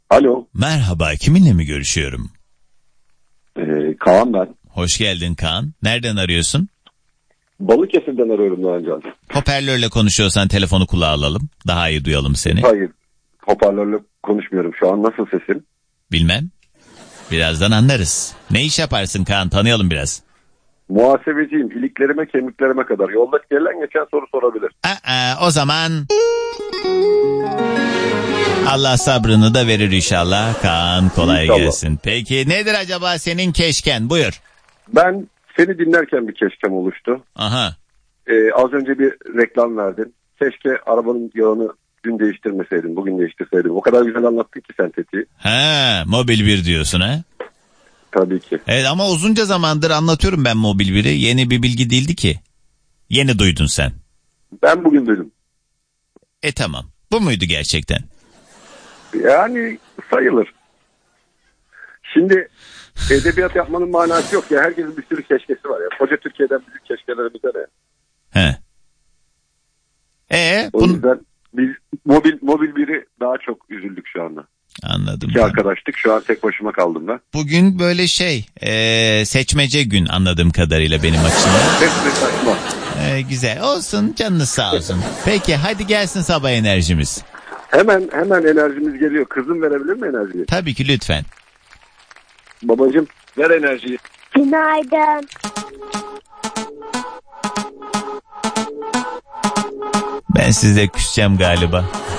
Alo. Merhaba, kiminle mi görüşüyorum? Kaan ben. Hoş geldin Kaan. Nereden arıyorsun? Balıkesir'den arıyorum Doğancan. Hoparlörle konuşuyorsan telefonu kulağa alalım. Daha iyi duyalım seni. Hayır. Hoparlörle konuşmuyorum şu an. Nasıl sesim? Bilmem. Birazdan anlarız. Ne iş yaparsın Kaan? Tanıyalım biraz. Muhasebeciyim. İliklerime kemiklerime kadar. Yolda gelen geçen soru sorabilir. O zaman... Allah sabrını da verir inşallah. Kaan kolay İnşallah. gelsin. Peki nedir acaba senin keşken? Buyur. Ben seni dinlerken bir keşkem oluştu. Aha. Az önce bir reklam verdin. Keşke arabanın yağını dün değiştirmeseydin, bugün değiştirseydin. O kadar güzel anlattın ki sentetiği. Mobil 1 diyorsun ha? Tabii ki. Evet ama uzunca zamandır anlatıyorum ben Mobil 1'i. Yeni bir bilgi değildi ki. Yeni duydun sen. Ben bugün duydum. Tamam. Bu muydu gerçekten? Yani sayılır. Şimdi edebiyat yapmanın manası yok ya. Herkesin bir sürü keşkesi var ya. Koca Türkiye'den büyük keşkelerimize ne? O yüzden biz mobil biri daha çok üzüldük şu anda. Anladım. İki arkadaştık. Şu an tek başıma kaldım ben. Bugün böyle seçmece gün anladığım kadarıyla benim açımdan. Seçme saçma. Güzel. Olsun, canınız sağ olsun. Peki hadi gelsin sabah enerjimiz. Hemen enerjimiz geliyor. Kızım verebilir mi enerjiyi? Tabii ki lütfen. Babacığım ver enerjiyi. Günaydın. Ben size küseceğim galiba.